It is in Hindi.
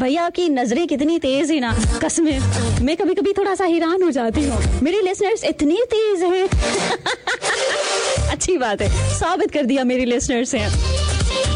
भैया की नजरें कितनी तेज है ना, कसमें मैं कभी कभी थोड़ा सा हैरान हो जाती हूँ। मेरी लिसनर्स इतनी तेज हैं। अच्छी बात है, साबित कर दिया मेरी लिसनर्स हैं।